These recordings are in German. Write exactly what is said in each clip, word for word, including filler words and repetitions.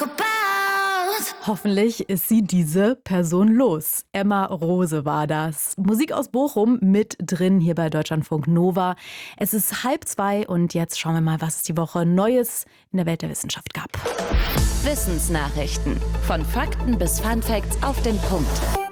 Hoffentlich ist sie diese Person los. Emma Rose war das. Musik aus Bochum mit drin hier bei Deutschlandfunk Nova. Es ist halb zwei und jetzt schauen wir mal, was es die Woche Neues in der Welt der Wissenschaft gab. Wissensnachrichten. Von Fakten bis Funfacts auf den Punkt.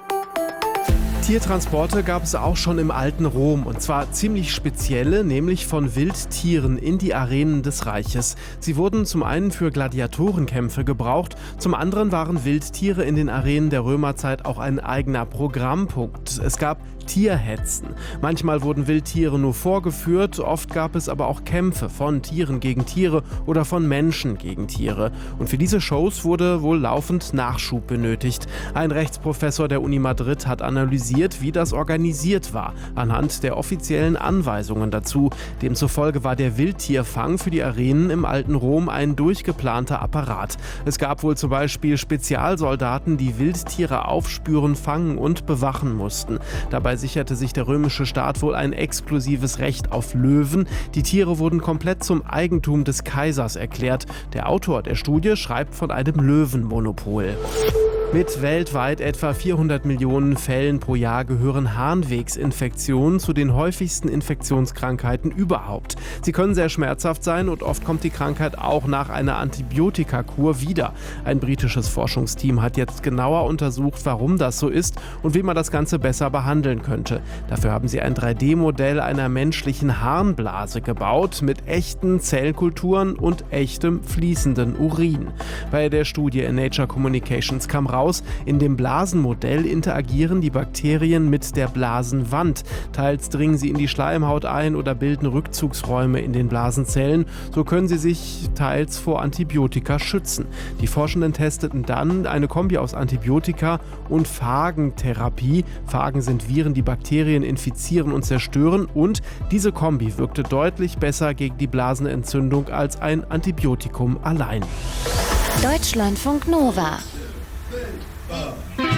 Tiertransporte gab es auch schon im alten Rom, und zwar ziemlich spezielle, nämlich von Wildtieren in die Arenen des Reiches. Sie wurden zum einen für Gladiatorenkämpfe gebraucht, zum anderen waren Wildtiere in den Arenen der Römerzeit auch ein eigener Programmpunkt. Es gab Tierhetzen. Manchmal wurden Wildtiere nur vorgeführt, oft gab es aber auch Kämpfe von Tieren gegen Tiere oder von Menschen gegen Tiere. Und für diese Shows wurde wohl laufend Nachschub benötigt. Ein Rechtsprofessor der Uni Madrid hat analysiert, wie das organisiert war, anhand der offiziellen Anweisungen dazu. Demzufolge war der Wildtierfang für die Arenen im alten Rom ein durchgeplanter Apparat. Es gab wohl zum Beispiel Spezialsoldaten, die Wildtiere aufspüren, fangen und bewachen mussten. Dabei sicherte sich der römische Staat wohl ein exklusives Recht auf Löwen. Die Tiere wurden komplett zum Eigentum des Kaisers erklärt. Der Autor der Studie schreibt von einem Löwenmonopol. Mit weltweit etwa vierhundert Millionen Fällen pro Jahr gehören Harnwegsinfektionen zu den häufigsten Infektionskrankheiten überhaupt. Sie können sehr schmerzhaft sein und oft kommt die Krankheit auch nach einer Antibiotikakur wieder. Ein britisches Forschungsteam hat jetzt genauer untersucht, warum das so ist und wie man das Ganze besser behandeln könnte. Dafür haben sie ein drei D Modell einer menschlichen Harnblase gebaut mit echten Zellkulturen und echtem fließenden Urin. Bei der Studie in Nature Communications kam raus, in dem Blasenmodell interagieren die Bakterien mit der Blasenwand. Teils dringen sie in die Schleimhaut ein oder bilden Rückzugsräume in den Blasenzellen. So können sie sich teils vor Antibiotika schützen. Die Forschenden testeten dann eine Kombi aus Antibiotika und Phagentherapie. Phagen sind Viren, die Bakterien infizieren und zerstören. Und diese Kombi wirkte deutlich besser gegen die Blasenentzündung als ein Antibiotikum allein. Deutschlandfunk Nova.